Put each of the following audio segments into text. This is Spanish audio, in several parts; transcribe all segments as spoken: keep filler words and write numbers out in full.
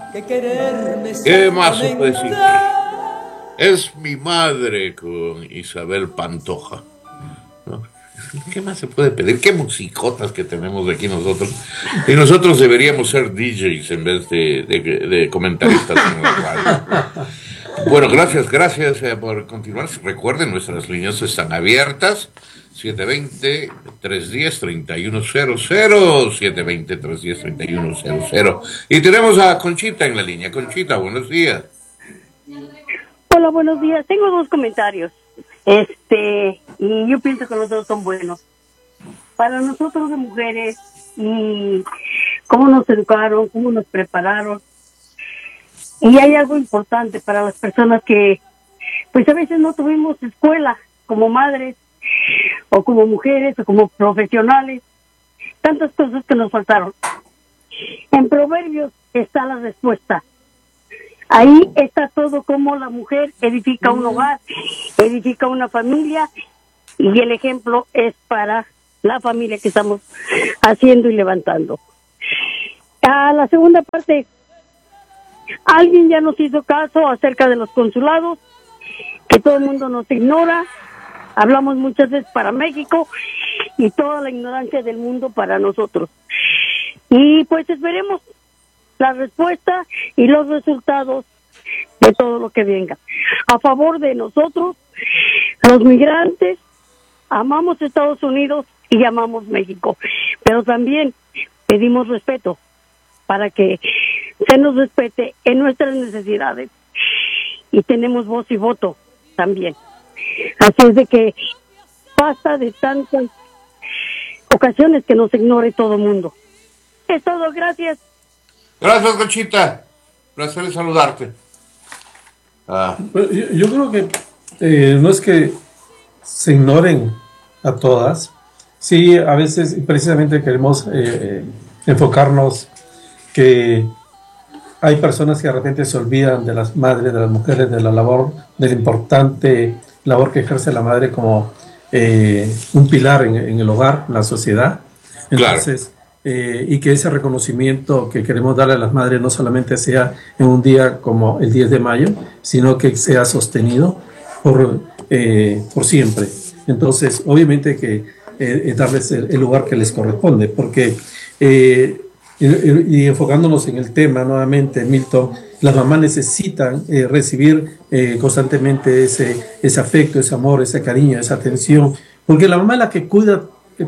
que quererme. ¿Qué más se puede decir? Es mi madre con Isabel Pantoja, ¿no? ¿Qué más se puede pedir? ¿Qué musicotas que tenemos aquí nosotros? Y nosotros deberíamos ser D Js en vez de, de, de comentaristas en la radio. Bueno, gracias, gracias eh, por continuar. Recuerden, nuestras líneas están abiertas. siete dos cero, tres uno cero, tres uno cero cero. siete dos cero, tres uno cero, tres uno cero cero. Y tenemos a Conchita en la línea. Conchita, buenos días. Hola, buenos días. Tengo dos comentarios. Este, y yo pienso que los dos son buenos. Para nosotros de mujeres, y cómo nos educaron, cómo nos prepararon. Y hay algo importante para las personas que, pues a veces no tuvimos escuela como madres, o como mujeres, o como profesionales. Tantas cosas que nos faltaron. En Proverbios está la respuesta. Ahí está todo como la mujer edifica un hogar, edifica una familia, y el ejemplo es para la familia que estamos haciendo y levantando. A la segunda parte, alguien ya nos hizo caso acerca de los consulados, que todo el mundo nos ignora. Hablamos muchas veces para México y toda la ignorancia del mundo para nosotros. Y pues esperemos la respuesta y los resultados de todo lo que venga. A favor de nosotros, los migrantes, amamos Estados Unidos y amamos México, pero también pedimos respeto para que se nos respete en nuestras necesidades, y tenemos voz y voto también. Así es de que basta de tantas ocasiones que nos ignore todo el mundo. Es todo, gracias. Gracias, Conchita. Placer en saludarte. Ah. Yo, yo creo que eh, no es que se ignoren a todas. Sí, a veces precisamente queremos eh, enfocarnos que hay personas que de repente se olvidan de las madres, de las mujeres, de la labor, de la importante labor que ejerce la madre como eh, un pilar en, en el hogar, en la sociedad. Entonces, claro. Eh, y que ese reconocimiento que queremos darle a las madres no solamente sea en un día como el diez de mayo, sino que sea sostenido por, eh, por siempre. Entonces, obviamente que eh, darles el, el lugar que les corresponde, porque, eh, y, y enfocándonos en el tema nuevamente, Milton, las mamás necesitan eh, recibir eh, constantemente ese, ese afecto, ese amor, ese cariño, esa atención, porque la mamá es la que cuida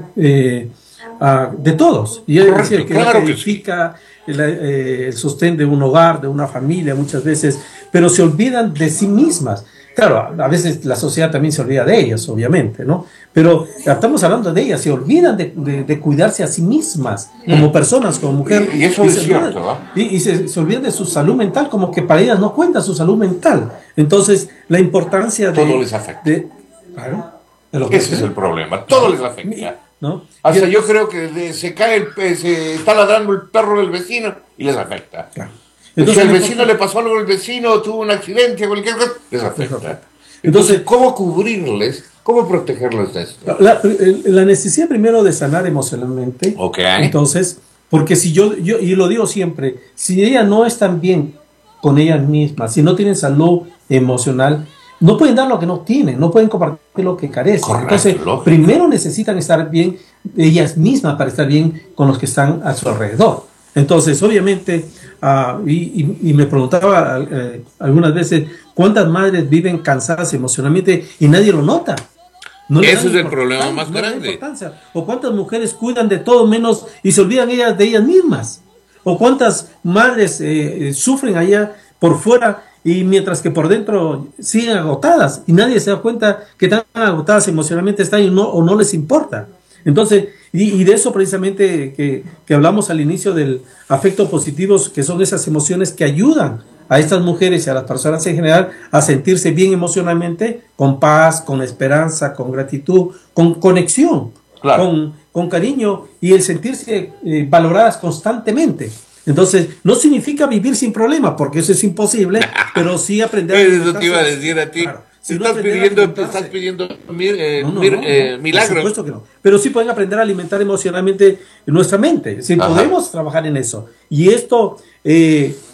eh, Uh, de todos, y ella decía que claro edifica que sí. el, eh, el sostén de un hogar, de una familia muchas veces, pero se olvidan de sí mismas. Claro, a veces la sociedad también se olvida de ellas, obviamente, ¿no? Pero estamos hablando de ellas, se olvidan de, de, de cuidarse a sí mismas, como personas, como mujeres. Y, y eso y es cierto, ¿no? Y, y se, se olvidan de su salud mental, como que para ellas no cuenta su salud mental. Entonces, la importancia de... Todo les afecta. De, claro, de lo que ese es el problema, todo les afecta. ¿No? Hasta yo creo que de, se cae el pez, se está ladrando el perro del vecino y les afecta. Claro. Entonces, si al vecino le pasó algo al vecino, tuvo un accidente, cualquier cosa, les afecta. Entonces, Entonces, ¿cómo cubrirles? ¿Cómo protegerles de esto? La, la necesidad primero de sanar emocionalmente. Ok. Entonces, porque si yo, yo, y lo digo siempre, si ellas no están bien con ellas mismas, si no tienen salud emocional, no pueden dar lo que no tienen, no pueden compartir lo que carecen. Correcto, entonces, lógico. Primero necesitan estar bien ellas mismas para estar bien con los que están a su alrededor. Entonces, obviamente, uh, y, y, y me preguntaba uh, algunas veces, ¿cuántas madres viven cansadas emocionalmente y nadie lo nota? No Ese es el problema más no grande. O cuántas mujeres cuidan de todo menos y se olvidan ellas de ellas mismas. O cuántas madres eh, eh, sufren allá por fuera y mientras que por dentro siguen agotadas y nadie se da cuenta que están agotadas emocionalmente están y no, o no les importa. Entonces, y, y de eso precisamente que, que hablamos al inicio del afecto positivo, que son esas emociones que ayudan a estas mujeres y a las personas en general a sentirse bien emocionalmente, con paz, con esperanza, con gratitud, con conexión, claro. con, con cariño y el sentirse eh, valoradas constantemente. Entonces, no significa vivir sin problemas, porque eso es imposible, pero sí aprender a... Eso te iba a decir a ti. Claro. Si no estás pidiendo, estás pidiendo eh, no, no, mir, no, eh, no, milagros. Por supuesto que no. Pero sí pueden aprender a alimentar emocionalmente nuestra mente. Sí, podemos trabajar en eso. Y esto, eh,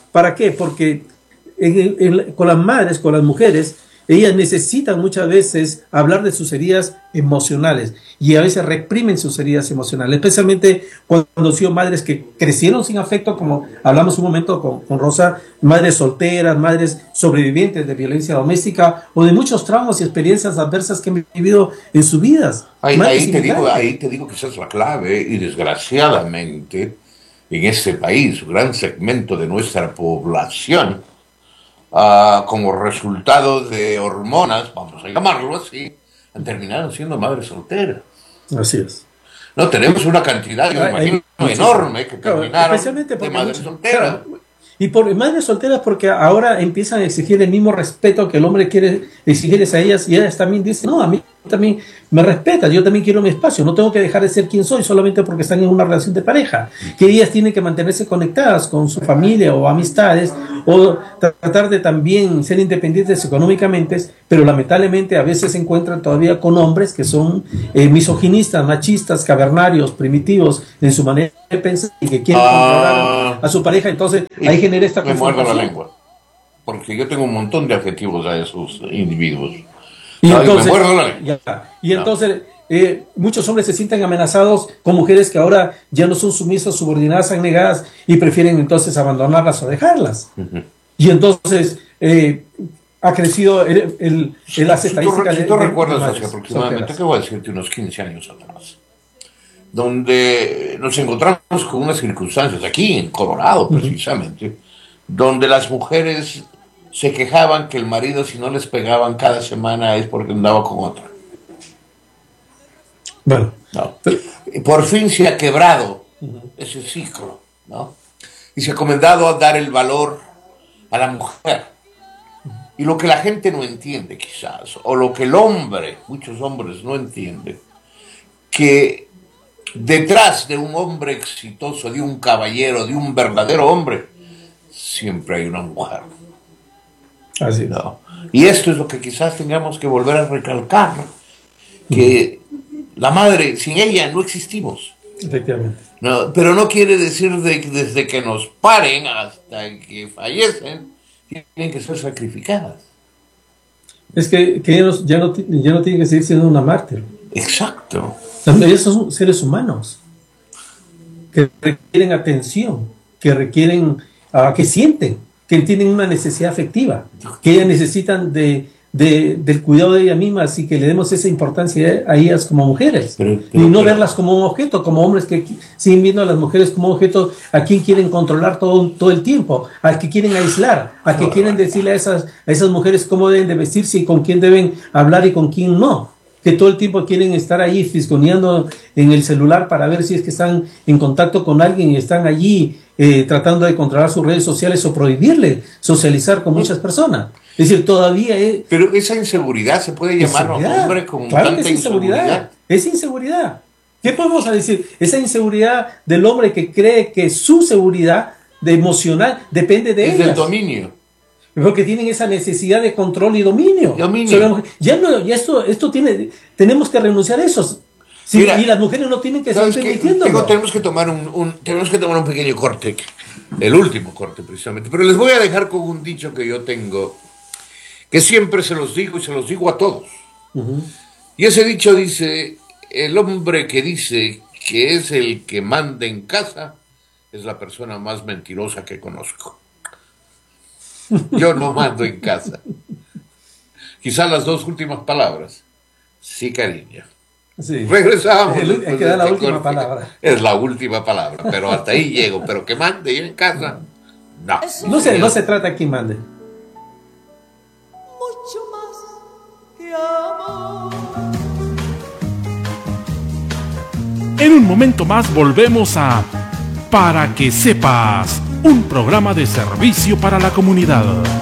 ¿Para qué? Porque en- en- con las madres, con las mujeres, ellas necesitan muchas veces hablar de sus heridas emocionales y a veces reprimen sus heridas emocionales, especialmente cuando han sido madres que crecieron sin afecto, como hablamos un momento con, con Rosa, madres solteras, madres sobrevivientes de violencia doméstica o de muchos traumas y experiencias adversas que han vivido en sus vidas. Ahí, Madres ahí te digo, inmigrantes. ahí te digo que esa es la clave y desgraciadamente en este país, un gran segmento de nuestra población, ah, como resultado de hormonas, vamos a llamarlo así, han terminado siendo madres solteras. Así es. No, tenemos una cantidad, yo me Hay- hay imagino, muchísimo. enorme que Claro, terminaron especialmente de porque madres mucho- solteras. claro, y por madres solteras porque ahora empiezan a exigir el mismo respeto que el hombre quiere exigirles a ellas y ellas también dicen, no, a mí también me respetas, yo también quiero mi espacio, no tengo que dejar de ser quien soy solamente porque están en una relación de pareja, que ellas tienen que mantenerse conectadas con su familia o amistades o tratar de también ser independientes económicamente, pero lamentablemente a veces se encuentran todavía con hombres que son eh, misoginistas, machistas, cavernarios, primitivos en su manera de pensar y que quieren Ah. controlar a su pareja, entonces Y ahí genera esta me muerdo la confrontación. lengua, porque yo tengo un montón de adjetivos a esos individuos. Y Ay, entonces, me muerdo la lengua. ya, y entonces eh, muchos hombres se sienten amenazados con mujeres que ahora ya no son sumisas, subordinadas, abnegadas y prefieren entonces abandonarlas o dejarlas. Ujú. Y entonces eh, ha crecido el, el, el- las Si tú, estadísticas si de- tú de- de recuerdas madres hace aproximadamente, solteras. ¿qué voy a decirte? Unos quince años atrás, donde nos encontramos con unas circunstancias, aquí en Colorado precisamente, donde las mujeres se quejaban que el marido, si no les pegaban cada semana, es porque andaba con otra. Bueno, ¿No? Y por fin se ha quebrado ese ciclo, ¿no? Y se ha comenzado a dar el valor a la mujer. Y lo que la gente no entiende quizás, o lo que el hombre, muchos hombres no entienden, que detrás de un hombre exitoso, de un caballero, de un verdadero hombre, siempre hay una mujer. así es. ¿No? Y esto es lo que quizás tengamos que volver a recalcar, que la madre, sin ella no existimos. Efectivamente. No, pero no quiere decir de que desde que nos paren hasta que fallecen, tienen que ser sacrificadas. Es que, que ya, no, ya, no, ti- ya no tiene que seguir siendo una mártir. Exacto. También ellos son seres humanos que requieren atención, que requieren, ah, que sienten, que tienen una necesidad afectiva, que ellas necesitan de, de- del cuidado de ellas mismas y que le demos esa importancia a ellas como mujeres. Pero- pero- y no pero- verlas como un objeto, como hombres que qui- siguen viendo a las mujeres como objetos a quien quieren controlar todo, todo el tiempo, al que quieren aislar, a que quieren decirle a esas, a esas mujeres cómo deben de vestirse y con quién deben hablar y con quién no. Que todo el tiempo quieren estar ahí fisgoneando en el celular para ver si es que están en contacto con alguien y están allí eh, tratando de controlar sus redes sociales o prohibirle socializar con muchas personas. Es decir, todavía es Pero esa inseguridad se puede llamar inseguridad. hombre con Claro que tanta es inseguridad. inseguridad. Es inseguridad. ¿Qué podemos decir? Esa inseguridad del hombre que cree que su seguridad de emocional depende de Es del ellas. dominio. Porque tienen esa necesidad de control y dominio. Dominio. Sobre la mujer. Ya no, ya esto, esto tiene, tenemos que renunciar a eso. Sí, Mira, y las mujeres no tienen que ¿Sabes seguir qué? permitiéndolo. Digo, tenemos que tomar un, un- tenemos que tomar un pequeño corte, el último corte precisamente. Pero les voy a dejar con un dicho que yo tengo, que siempre se los digo y se los digo a todos. Ujú. Y ese dicho dice, el hombre que dice que es el que manda en casa es la persona más mentirosa que conozco. Yo no mando en casa. Quizás las dos últimas palabras. Sí, cariño. Sí. Regresamos. El- después hay que de dar la este última corte. palabra. Es la última palabra, pero hasta ahí llego. Pero que mande yo en casa, no. No se, no se trata quien mande. mucho más que amor. En un momento más volvemos a Para que sepas, un programa de servicio para la comunidad.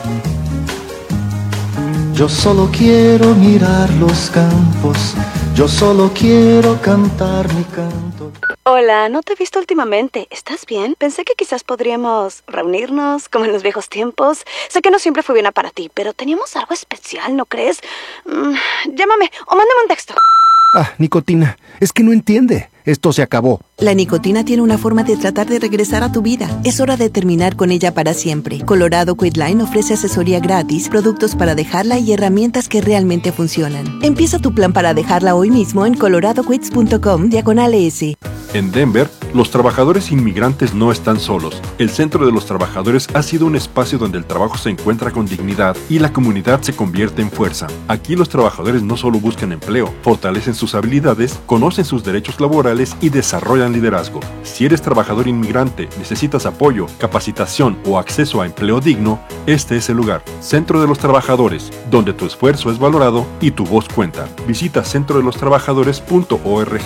Yo solo quiero mirar los campos, yo solo quiero cantar mi canto. Hola, no te he visto últimamente. ¿Estás bien? Pensé que quizás podríamos reunirnos como en los viejos tiempos. Sé que no siempre fue buena para ti, pero teníamos algo especial, ¿no crees? Mm, llámame o mándame un texto. Ah, nicotina, es que no entiende. Esto se acabó. La nicotina tiene una forma de tratar de regresar a tu vida. Es hora de terminar con ella para siempre. Colorado Quitline ofrece asesoría gratis, productos para dejarla y herramientas que realmente funcionan. Empieza tu plan para dejarla hoy mismo en coloradoquits punto com diagonal S. En Denver, los trabajadores inmigrantes no están solos. El Centro de los Trabajadores ha sido un espacio donde el trabajo se encuentra con dignidad y la comunidad se convierte en fuerza. Aquí los trabajadores no solo buscan empleo, fortalecen sus habilidades, conocen sus derechos laborales y desarrollan liderazgo. Si eres trabajador inmigrante, necesitas apoyo, capacitación o acceso a empleo digno, este es el lugar. Centro de los Trabajadores, donde tu esfuerzo es valorado y tu voz cuenta. Visita centro de los trabajadores punto org.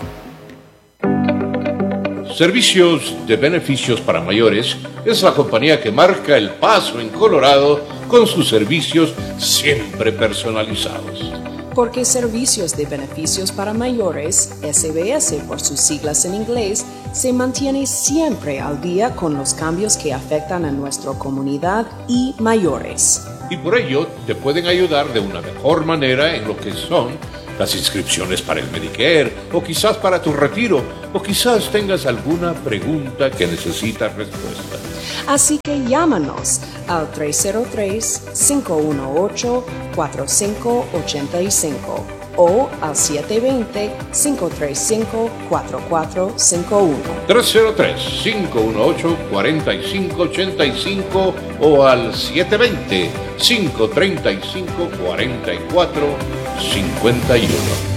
Servicios de Beneficios para Mayores es la compañía que marca el paso en Colorado con sus servicios siempre personalizados. Porque Servicios de Beneficios para Mayores, S B S por sus siglas en inglés, se mantiene siempre al día con los cambios que afectan a nuestra comunidad y mayores. Y por ello te pueden ayudar de una mejor manera en lo que son las inscripciones para el Medicare, o quizás para tu retiro, o quizás tengas alguna pregunta que necesita respuesta. Así que llámanos al tres cero tres, cinco uno ocho, cuatro cinco ocho cinco o al siete dos cero, cinco tres cinco, cuatro cuatro cinco uno. tres cero tres, cinco uno ocho, cuatro cinco ocho cinco o al siete dos cero, cinco tres cinco, cuatro cuatro cinco uno.